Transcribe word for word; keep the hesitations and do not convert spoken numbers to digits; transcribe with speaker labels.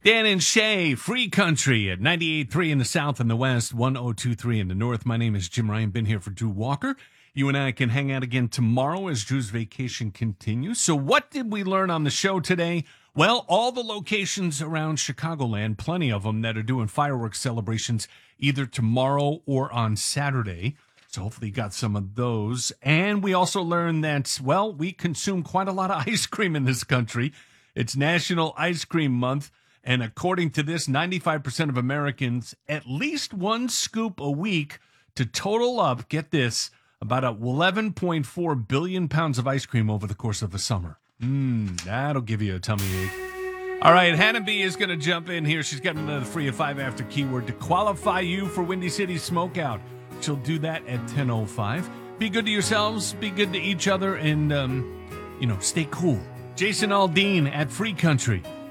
Speaker 1: Dan and Shay, Free Country at ninety-eight point three in the south and the west, one oh two point three in the north. My name is Jim Ryan, been here for Drew Walker. You and I can hang out again tomorrow as Drew's vacation continues. So what did we learn on the show today? Well, all the locations around Chicagoland, plenty of them that are doing fireworks celebrations either tomorrow or on Saturday. So hopefully you got some of those. And we also learned that, well, we consume quite a lot of ice cream in this country. It's National Ice Cream Month. And according to this, ninety-five percent of Americans, at least one scoop a week to total up, get this, about eleven point four billion pounds of ice cream over the course of the summer. Mmm, that'll give you a tummy ache. All right, Hannah B is going to jump in here. She's got another free of five after keyword to qualify you for Windy City Smokeout. She'll do that at ten oh five. Be good to yourselves, be good to each other, and, um, you know, stay cool. Jason Aldean at Free Country.